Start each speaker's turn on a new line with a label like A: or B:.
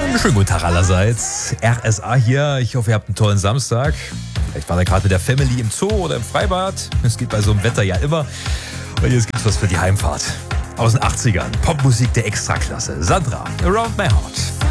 A: Schönen guten Tag allerseits. RSA hier. Ich hoffe, ihr habt einen tollen Samstag. Vielleicht war ihr gerade mit der Family im Zoo oder im Freibad. Es geht bei so einem Wetter ja immer. Und jetzt gibt's was für die Heimfahrt. Aus den 80ern. Popmusik der Extraklasse. Sandra, Around My Heart.